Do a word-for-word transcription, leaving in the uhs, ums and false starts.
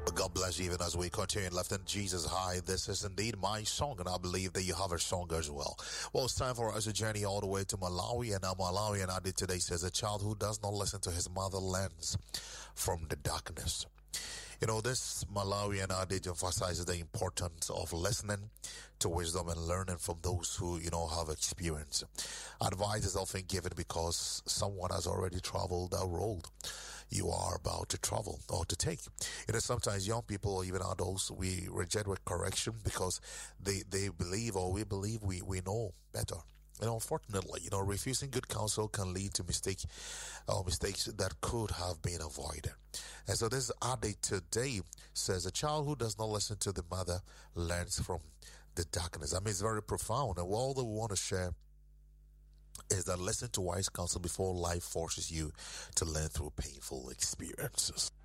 God bless you even as we continue lifting Jesus high. This is indeed my song, and I believe that you have a song as well. Well, it's time for us to journey all the way to Malawi, and our Malawi and I did today says a child who does not listen to his mother learns from the darkness. You know, this Malawian adage emphasizes the importance of listening to wisdom and learning from those who, you know, have experience. Advice is often given because someone has already traveled that road you are about to travel or to take. You know, sometimes young people or even adults, we reject with correction because they, they believe or we believe we, we know better. And unfortunately, you know, refusing good counsel can lead to mistake or mistakes that could have been avoided. And so this adage today says a child who does not listen to the mother learns from the darkness. I mean, it's very profound. And all that we want to share is that listen to wise counsel before life forces you to learn through painful experiences.